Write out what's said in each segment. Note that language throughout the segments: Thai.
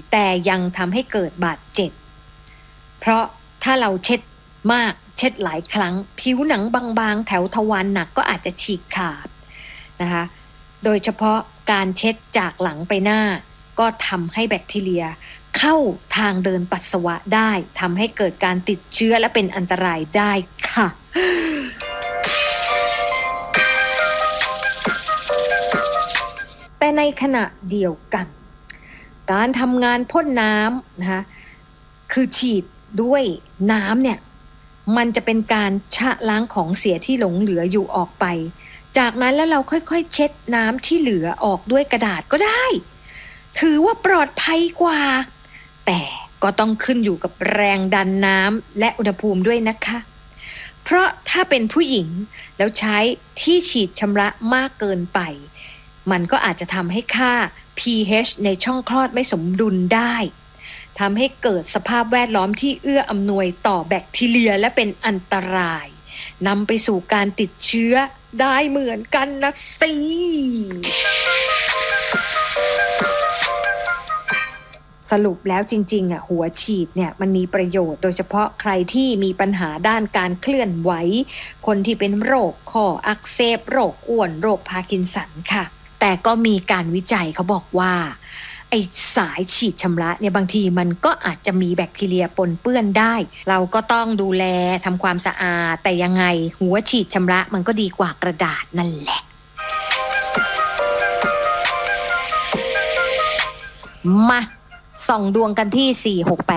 แต่ยังทำให้เกิดบาดเจ็บเพราะถ้าเราเช็ดมากเช็ดหลายครั้งผิวหนังบางๆแถวทวารหนักก็อาจจะฉีกขาดนะคะโดยเฉพาะการเช็ดจากหลังไปหน้าก็ทำให้แบคทีเรียเข้าทางเดินปัสสาวะได้ทำให้เกิดการติดเชื้อและเป็นอันตรายได้ค่ะแต่ในขณะเดียวกันการทำงานพ่นน้ำนะคะคือฉีดด้วยน้ำเนี่ยมันจะเป็นการชะล้างของเสียที่หลงเหลืออยู่ออกไปจากนั้นแล้วเราค่อยๆเช็ดน้ำที่เหลือออกด้วยกระดาษก็ได้ถือว่าปลอดภัยกว่าแต่ก็ต้องขึ้นอยู่กับแรงดันน้ำและอุณหภูมิด้วยนะคะเพราะถ้าเป็นผู้หญิงแล้วใช้ที่ฉีดชำระมากเกินไปมันก็อาจจะทำให้ค่า pH ในช่องคลอดไม่สมดุลได้ทำให้เกิดสภาพแวดล้อมที่เอื้ออำนวยต่อแบคทีเรียและเป็นอันตรายนำไปสู่การติดเชื้อได้เหมือนกันนะสิสรุปแล้วจริงๆหัวฉีดเนี่ยมันมีประโยชน์โดยเฉพาะใครที่มีปัญหาด้านการเคลื่อนไหวคนที่เป็นโรคข้ออักเสบโรคอ้วนโรคพาร์กินสันค่ะแต่ก็มีการวิจัยเขาบอกว่าไอ้สายฉีดชำระเนี่ยบางทีมันก็อาจจะมีแบคทีเรียปนเปื้อนได้เราก็ต้องดูแลทำความสะอาดแต่ยังไงหัวฉีดชำระมันก็ดีกว่ากระดาษนั่นแหละมาส่องดวงกันที่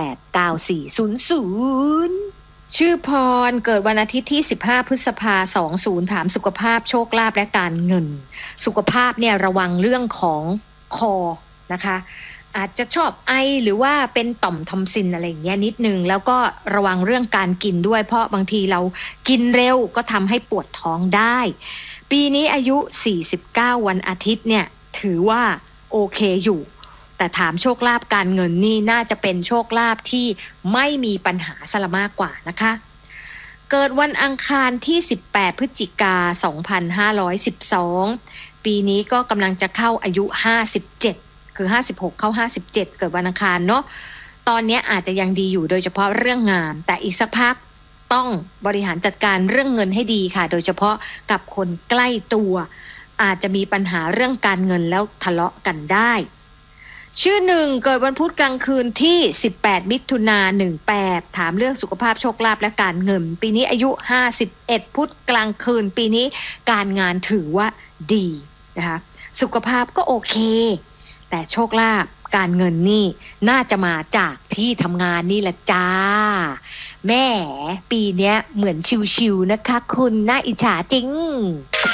4689400ชื่อพรเกิดวันอาทิตย์ที่15พฤษภาคม20ถามสุขภาพโชคลาภและการเงินสุขภาพเนี่ยระวังเรื่องของคอนะคะอาจจะชอบไอหรือว่าเป็นต่อมทอมซินอะไรอย่างเงี้ยนิดนึงแล้วก็ระวังเรื่องการกินด้วยเพราะบางทีเรากินเร็วก็ทำให้ปวดท้องได้ปีนี้อายุ49วันอาทิตย์เนี่ยถือว่าโอเคอยู่แต่ถามโชคลาภการเงินนี่น่าจะเป็นโชคลาภที่ไม่มีปัญหาซะมากกว่านะคะเกิดวันอังคารที่18พฤศจิกายน2512ปีนี้ก็กำลังจะเข้าอายุ57คือ56เข้า57เกิดวันอังคารเนาะตอนนี้อาจจะยังดีอยู่โดยเฉพาะเรื่องงานแต่อีกสักพักต้องบริหารจัดการเรื่องเงินให้ดีค่ะโดยเฉพาะกับคนใกล้ตัวอาจจะมีปัญหาเรื่องการเงินแล้วทะเลาะกันได้ชื่อหนึ่งเกิดวันพุธกลางคืนที่18มิถุนายน18ถามเรื่องสุขภาพโชคลาภและการเงินปีนี้อายุ51พุธกลางคืนปีนี้การงานถือว่าดีนะคะสุขภาพก็โอเคแต่โชคลาภการเงินนี่น่าจะมาจากที่ทำงานนี่แหละจ้าแม่ปีเนี้ยเหมือนชิวๆนะคะคุณน่าอิจฉาจริง